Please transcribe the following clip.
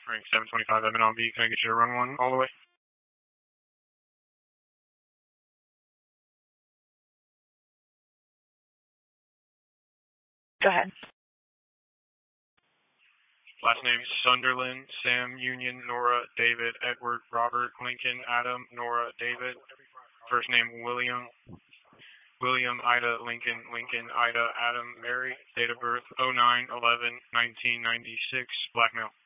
Frank 725 Edmond on B. Can I get you to run one all the way? Go ahead. Last name Sunderland, Sam, Union, Nora, David, Edward, Robert, Lincoln, Adam, Nora, David. First name William, Ida, Lincoln, Ida, Adam, Mary. Date of birth 09/11/1996. Black male.